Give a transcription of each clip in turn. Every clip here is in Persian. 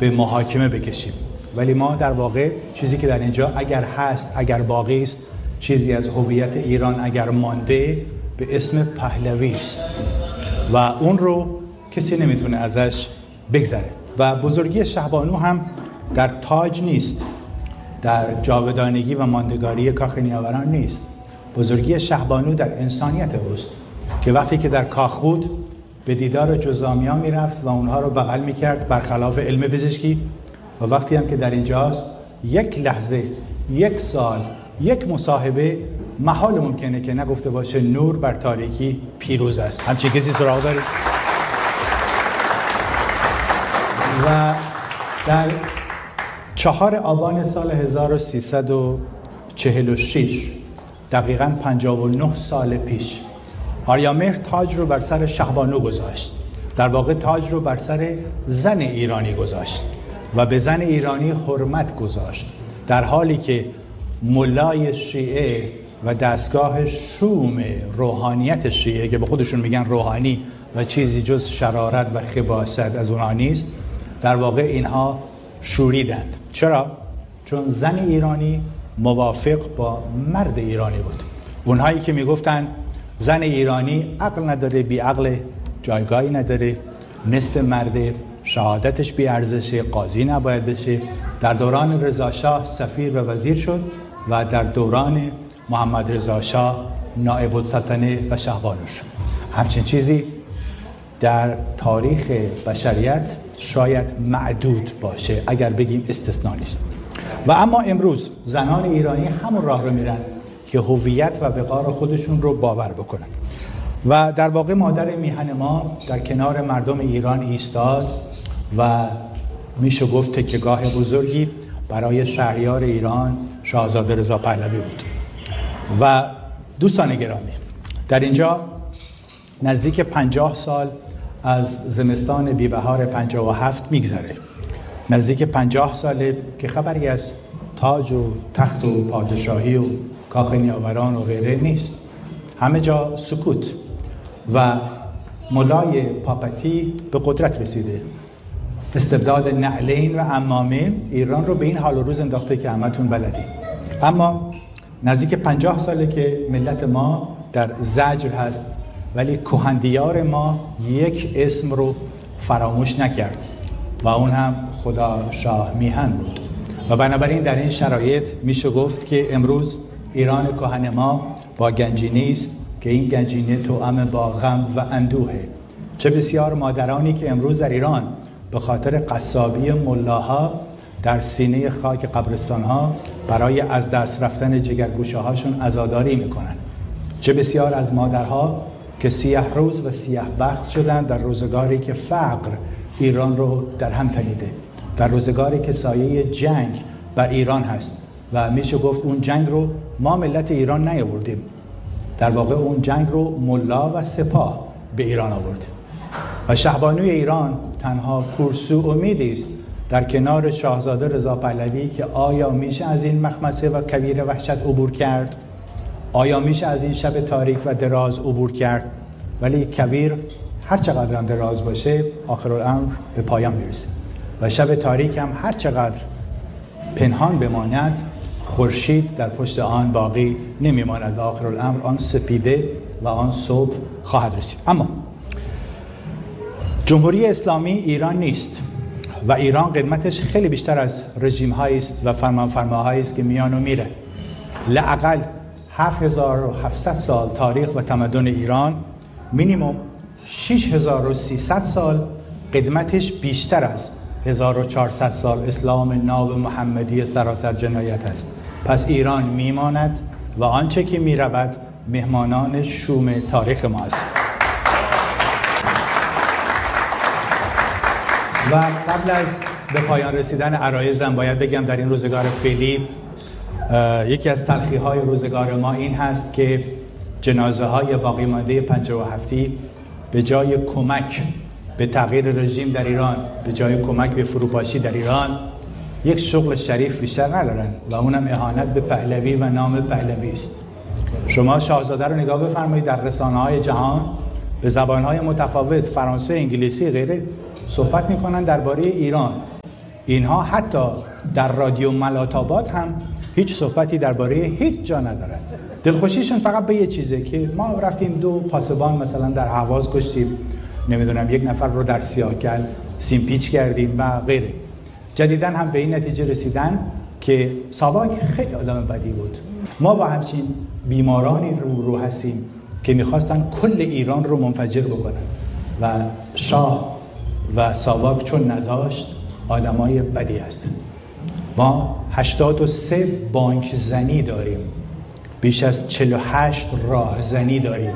به محاکمه بکشیم. ولی ما در واقع چیزی که در اینجا اگر هست، اگر باقی است، چیزی از هویت ایران اگر مانده به اسم پهلوی است و اون رو کسی نمیتونه ازش بگذره. و بزرگی شهبانو هم در تاج نیست، در جاودانگی و ماندگاری کاخ نیاوران نیست. بزرگی شهبانو در انسانیت اوست که وقتی که در کاخ بود به دیدار جزامیا میرفت و اونها رو بغل میکرد برخلاف علم پزشکی، و وقتی هم که در اینجاست یک لحظه، یک سال، یک مصاحبه محال ممکنه که نگفته باشه نور بر تاریکی پیروز است. همچین کسی سراغ دارید؟ و در 4 آبان سال 1346 دقیقاً 59 سال پیش آریامهر تاج رو بر سر شهبانو گذاشت. در واقع تاج رو بر سر زن ایرانی گذاشت و به زن ایرانی حرمت گذاشت، در حالی که ملای شیعه و دستگاه شوم روحانیت شیعه که به خودشون میگن روحانی و چیزی جز شرارت و خباثت از اونها نیست، در واقع اینها شوریدند. چرا؟ چون زن ایرانی موافق با مرد ایرانی بود. اونهایی که میگفتن زن ایرانی عقل نداره، بی عقل، جایگاهی نداره، نصف مرده، شهادتش بی ارزشه، قاضی نباید بشه، در دوران رضا شاه سفیر و وزیر شد و در دوران محمد رضا شاه نایب السلطنه و شهبانو شد. همچین چیزی در تاریخ بشریت شاید معدود باشه، اگر بگیم استثنا نیست. و اما امروز زنان ایرانی همون راه رو میرن که هویت و وقار خودشون رو باور بکنن. و در واقع مادر میهن ما در کنار مردم ایران ایستاد و میشه گفت تکیهگاه بزرگی برای شهریار ایران شاهزاده رضا پهلوی بود. و دوستان گرامی، در اینجا نزدیک 50 سال از زمستان بی‌بهار 57 میگذره. نزدیک 50 ساله که خبری از تاج و تخت و پادشاهی و کاخ نیاوران و غیره نیست. همه جا سکوت و ملای پاپتی به قدرت رسیده. استبداد نعلین و عمامه ایران رو به این حال و روز انداخته که همتون بلدین. اما نزدیک 50 ساله که ملت ما در زجر هست، ولی کهندیار ما یک اسم رو فراموش نکرد و اون هم خدا شاه میهن بود. و بنابراین در این شرایط میشه گفت که امروز ایران کهن ما با گنجینه است که این گنجینه توأم با غم و اندوهه. چه بسیار مادرانی که امروز در ایران به خاطر قصابی ملاها در سینه خاک قبرستانها برای از دست رفتن جگرگوشه هاشون عزاداری میکنن. چه بسیار از مادرها که سیاه روز و سیاه بخت شدن در روزگاری که فقر ایران رو در هم تنیده، در روزگاری که سایه جنگ بر ایران هست و میشه گفت اون جنگ رو ما ملت ایران نیاوردیم، در واقع اون جنگ رو ملا و سپاه به ایران آورد. و شهبانوی ایران تنها کورسو امیدی است در کنار شاهزاده رضا پهلوی که آیا میشه از این مخمسه و کویر وحشت عبور کرد؟ آیا میشه از این شب تاریک و دراز عبور کرد؟ ولی کویر هر چقدر هم دراز باشه آخرالامر به پایان میرسه و شب تاریک هم هر چقدر پنهان بماند خورشید در پشت آن باقی نمیماند و آخرالامر آن سپیده و آن صبح خواهد رسید. اما جمهوری اسلامی ایران نیست و ایران قدمتش خیلی بیشتر از رژیم هایی است و فرمانفرماهایی است که میان و میره. لااقل 7700 سال تاریخ و تمدن ایران، مینیمم 6300 سال قدمتش بیشتر از 1400 سال اسلام ناب محمدی سراسر جنایت است. پس ایران میماند و آنچه که میرود مهمانان شوم تاریخ ما است. و قبل از به پایان رسیدن عرایضم باید بگم در این روزگار فعلی یکی از تلخی‌های روزگار ما این هست که جنازه‌های باقی مانده 57 به جای کمک به تغییر رژیم در ایران، به جای کمک به فروپاشی در ایران، یک شغل شریف بیشتر ندارن و اونم اهانت به پهلوی و نام پهلوی است. شما شاهزاده رو نگاه بفرمایید در رسانه‌های جهان به زبان‌های متفاوت، فرانسه، انگلیسی، غیره، صحبت می‌کنن درباره ایران اینها حتی در رادیو ملات‌آباد هم هیچ صحبتی درباره هیچ جا ندارن. دلخوشیشون فقط به یه چیزه که ما رفتیم 2 پاسبان مثلا در هواز کشتیم، نمیدونم 1 نفر رو در سیاه‌کل سیمپیچ کردیم و غیره. جدیداً هم به این نتیجه رسیدن که ساواک خیلی آدم بدی بود. ما با همچین بیمارانی رو هستیم که میخواستن کل ایران رو منفجر بکنن و شاه و ساواک چون نذاشت آدمای بدی هستن. ما 83 بانک زنی داریم، بیش از 48 راهزنی داریم،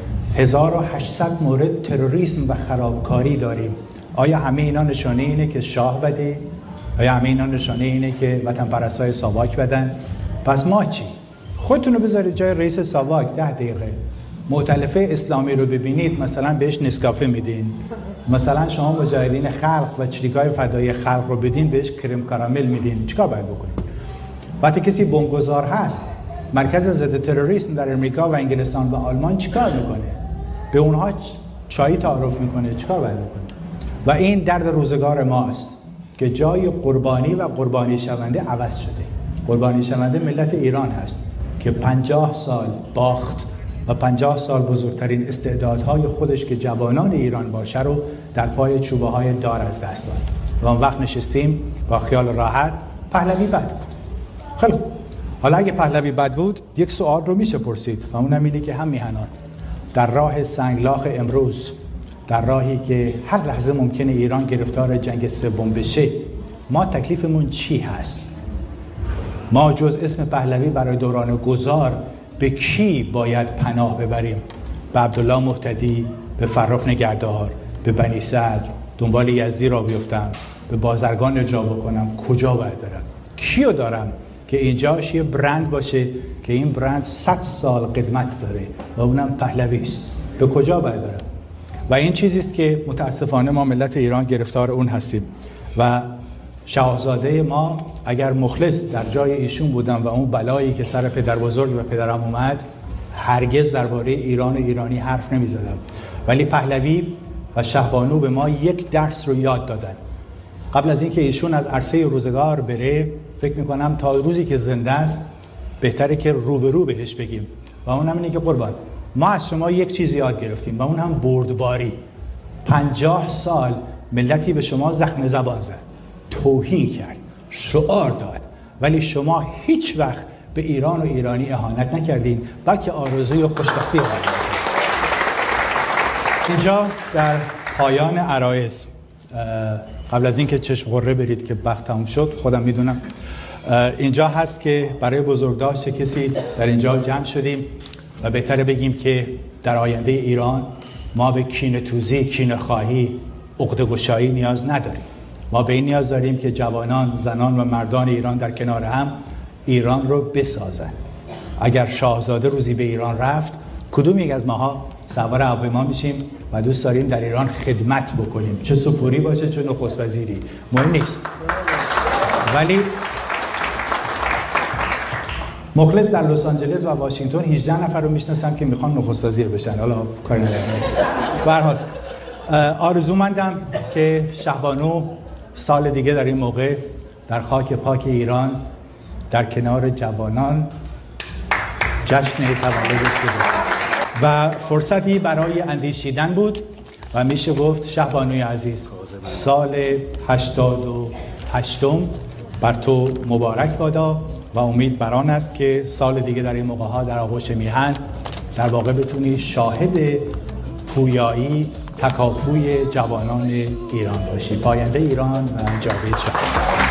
1800 مورد تروریسم و خرابکاری داریم. آیا همه اینا نشانه اینه که شاه بده؟ آیا همه اینا نشانه اینه که وطن پرستای ساواک بدن؟ پس ما چی؟ خودتون رو بذارید جای رئیس ساواک 10 دقیقه. مؤتلفه اسلامی رو ببینید، مثلا بهش نسکافه میدین، مثلا شما مجاهدین خلق و چریکای فدایی خلق رو بدین بهش کرم کارامل میدین، چیکار باید بکنید؟ وقتی کسی بمبگذار هست، مرکز ضد تروریسم در امریکا و انگلستان و آلمان چیکار میکنه؟ به اونها چای تعارف میکنه، چیکار باید بکنه؟ و این درد روزگار ماست که جای قربانی و قربانی شونده عوض شده. قربانی شونده ملت ایران هست که 50 سال باخت و 50 سال بزرگترین استعدادهای خودش که جوانان ایران باشه رو در پای چوبه های دار از دست داد. و اون وقت نشستیم با خیال راحت پهلوی بد بود. خیلی خوب. حالا اگه پهلوی بد بود، یک سوال رو میشه پرسید و اونم اینه که هم میهنان در راه سنگلاخ امروز، در راهی که هر لحظه ممکنه ایران گرفتار جنگ سوم بشه، ما تکلیفمون چی هست؟ ما جز اسم پهلوی برای دوران گذار به کی باید پناه ببریم؟ به عبدالله مهتدی، به فرخ نگهدار، به بنی صدر، دنبال یزدی را بیفتم، به بازرگان ارجاع بکنم؟ کجا باید برم؟ کیو دارم که اینجاش یه برند باشه که این برند 100 سال قدمت داره و اونم پهلوی است؟ به کجا باید برم؟ و این چیزی است که متاسفانه ما ملت ایران گرفتار اون هستیم. و شاهزاده ما اگر مخلص در جای ایشون بودن و اون بلایی که سر پدر بزرگ و پدرم اومد، هرگز درباره ایران و ایرانی حرف نمی‌زدم. ولی پهلوی و شهبانو به ما یک درس رو یاد دادن. قبل از اینکه ایشون از عرصه روزگار بره، فکر می‌کنم تا روزی که زنده است بهتره که روبرو بهش بگیم و اونم اینه که قربان، ما از شما یک چیز یاد گرفتیم و اون هم بردباری. 50 سال ملتی به شما زخم زبان زد، توهین کرد، شعار داد، ولی شما هیچ وقت به ایران و ایرانی اهانت نکردین، بلکه آرزوی و خوشبختی قائل بودید. اینجا در پایان عرایض، قبل از اینکه چشم قره برید که وقت تموم شد، خودم میدونم، اینجا هست که برای بزرگداشت کسی در اینجا جمع شدیم و بهتره بگیم که در آینده ایران ما به کینه‌توزی، کینه‌خواهی، عقده‌گشایی نیاز نداریم. ما به این نیاز داریم که جوانان، زنان و مردان ایران در کنار هم ایران رو بسازن. اگر شاهزاده روزی به ایران رفت، کدوم یک از ماها سوار هواپیما میشیم و دوست داریم در ایران خدمت بکنیم، چه سفوری باشه چه نخست وزیری، مهم نیست. ولی مخلص در لس آنجلس و واشنگتن 18 نفر رو میشناسم که میخوان نخست وزیر بشن. حالا کاری ندارم. به هر حال آرزومندم که شهبانو سال دیگه در این موقع در خاک پاک ایران در کنار جوانان جشن تولدش بگیره و فرصتی برای اندیشیدن بود و میشه گفت شهبانوی عزیز، سال 88 بر تو مبارک بادا و امید بر آن است که سال دیگه در این موقع‌ها در آغوش میهن در واقع بتونی شاهد پویایی، تکاپوی جوانان ایران باشی. پاینده ایران و جاوید شاه.